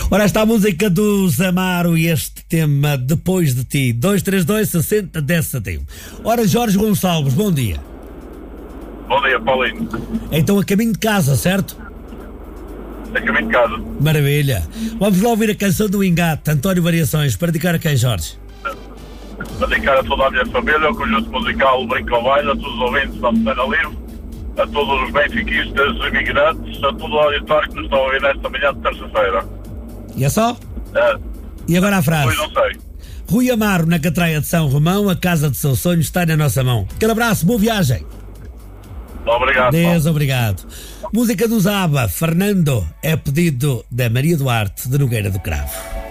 Ora, está a música do Zamaro e este tema Depois de Ti, 232 60 10 71. Ora, Jorge Gonçalves, bom dia. Bom dia, Paulinho. Então, a caminho de casa, certo? A caminho de casa. Maravilha. Vamos lá ouvir a canção do Engate, António Variações, para dedicar a quem, Jorge? Para dedicar a toda a minha família, ao conjunto musical Brinco ao Baile, a todos os ouvintes da Antena Livre, a todos os benfiquistas imigrantes, a todo o auditório que nos está a ouvir nesta manhã de terça-feira. E é só? E agora a frase? Pois não sei. Rui Amaro, na Catraia de São Romão, a casa de seu sonho está na nossa mão. Aquele abraço, boa viagem. Obrigado. Deus, obrigado. Música do Zaba, Fernando, é pedido da Maria Duarte de Nogueira do Cravo.